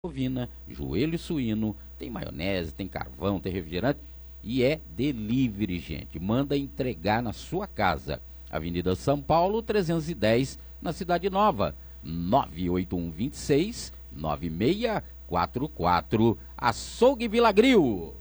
Bovina, joelho suíno, tem maionese, tem carvão, tem refrigerante e é delivery, gente. Manda entregar na sua casa. Avenida São Paulo, 310, na Cidade Nova. 98126 9644. Açougue Vila Grill.